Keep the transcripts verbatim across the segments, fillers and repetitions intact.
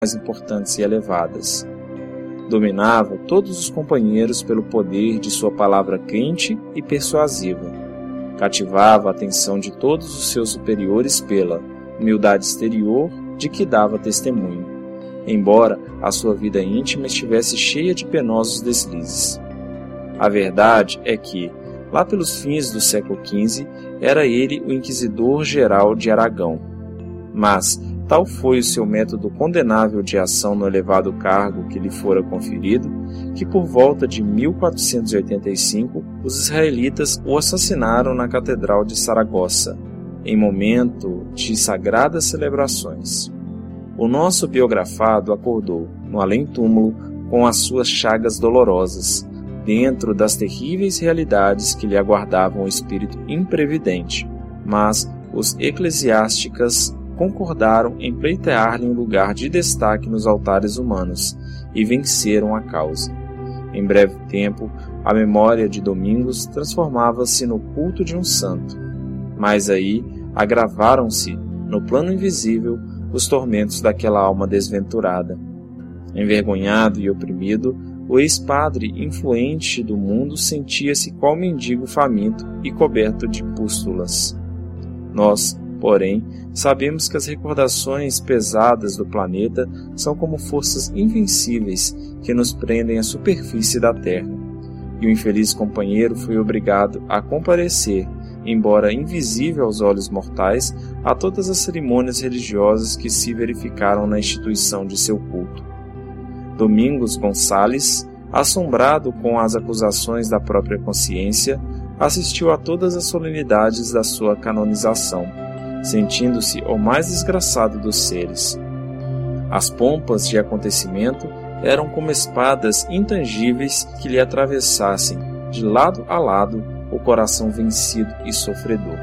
mais importantes e elevadas. Dominava todos os companheiros pelo poder de sua palavra quente e persuasiva. Cativava a atenção de todos os seus superiores pela humildade exterior de que dava testemunho, embora a sua vida íntima estivesse cheia de penosos deslizes. A verdade é que, lá pelos fins do século quinze, era ele o inquisidor-geral de Aragão. Mas tal foi o seu método condenável de ação no elevado cargo que lhe fora conferido, que por volta de mil quatrocentos e oitenta e cinco os israelitas o assassinaram na Catedral de Saragossa, em momento de sagradas celebrações. O nosso biografado acordou, no além-túmulo, com as suas chagas dolorosas, dentro das terríveis realidades que lhe aguardavam o espírito imprevidente, mas os eclesiásticas concordaram em pleitear-lhe um lugar de destaque nos altares humanos e venceram a causa. Em breve tempo, a memória de Domingos transformava-se no culto de um santo, mas aí agravaram-se, no plano invisível, os tormentos daquela alma desventurada. Envergonhado e oprimido, o ex-padre influente do mundo sentia-se qual mendigo faminto e coberto de pústulas. Nós, porém, sabemos que as recordações pesadas do planeta são como forças invencíveis que nos prendem à superfície da Terra, e o infeliz companheiro foi obrigado a comparecer, embora invisível aos olhos mortais, a todas as cerimônias religiosas que se verificaram na instituição de seu culto. Domingos Gonçalves, assombrado com as acusações da própria consciência, assistiu a todas as solenidades da sua canonização, sentindo-se o mais desgraçado dos seres. As pompas de acontecimento eram como espadas intangíveis que lhe atravessassem, de lado a lado, o coração vencido e sofredor.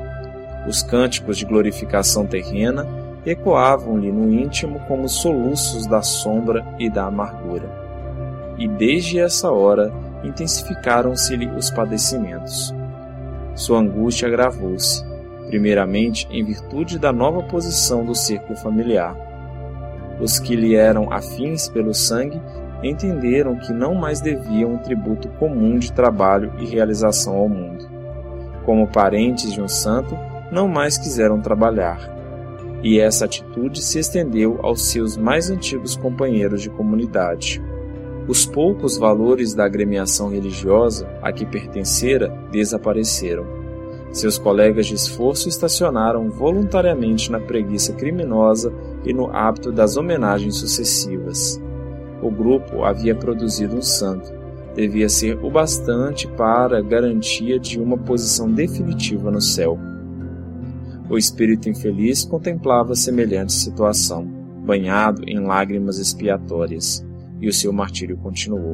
Os cânticos de glorificação terrena ecoavam-lhe no íntimo como soluços da sombra e da amargura. E desde essa hora intensificaram-se-lhe os padecimentos. Sua angústia agravou-se, primeiramente em virtude da nova posição do círculo familiar. Os que lhe eram afins pelo sangue entenderam que não mais deviam um tributo comum de trabalho e realização ao mundo. Como parentes de um santo, não mais quiseram trabalhar, e essa atitude se estendeu aos seus mais antigos companheiros de comunidade. Os poucos valores da agremiação religiosa a que pertencera desapareceram. Seus colegas de esforço estacionaram voluntariamente na preguiça criminosa e no hábito das homenagens sucessivas. O grupo havia produzido um santo. Devia ser o bastante para a garantia de uma posição definitiva no céu. O espírito infeliz contemplava semelhante situação, banhado em lágrimas expiatórias, e o seu martírio continuou.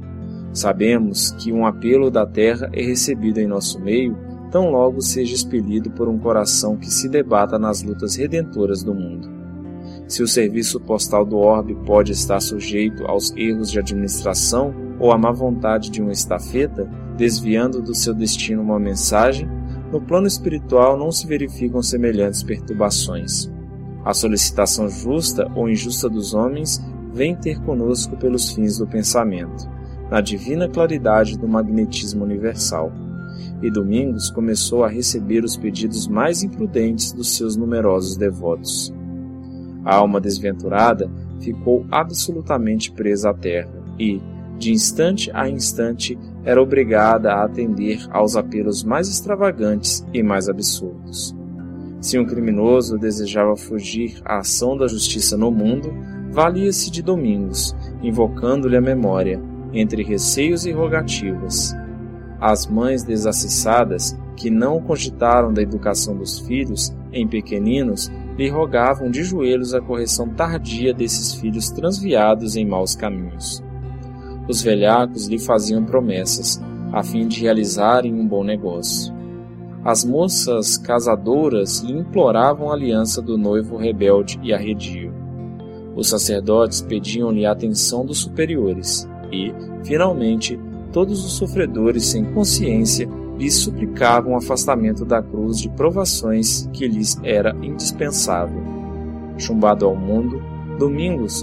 Sabemos que um apelo da terra é recebido em nosso meio, tão logo seja expelido por um coração que se debata nas lutas redentoras do mundo. Se o serviço postal do orbe pode estar sujeito aos erros de administração ou à má vontade de uma estafeta, desviando do seu destino uma mensagem, no plano espiritual não se verificam semelhantes perturbações. A solicitação justa ou injusta dos homens vem ter conosco pelos fins do pensamento, na divina claridade do magnetismo universal. E Domingos começou a receber os pedidos mais imprudentes dos seus numerosos devotos. A alma desventurada ficou absolutamente presa à terra e, de instante a instante, era obrigada a atender aos apelos mais extravagantes e mais absurdos. Se um criminoso desejava fugir à ação da justiça no mundo, valia-se de Domingos, invocando-lhe a memória, entre receios e rogativas. As mães desacessadas, que não cogitaram da educação dos filhos, em pequeninos, lhe rogavam de joelhos a correção tardia desses filhos transviados em maus caminhos. Os velhacos lhe faziam promessas, a fim de realizarem um bom negócio. As moças casadoras lhe imploravam a aliança do noivo rebelde e arredio. Os sacerdotes pediam-lhe a atenção dos superiores e, finalmente, todos os sofredores sem consciência lhes suplicavam o afastamento da cruz de provações que lhes era indispensável. Chumbado ao mundo, Domingos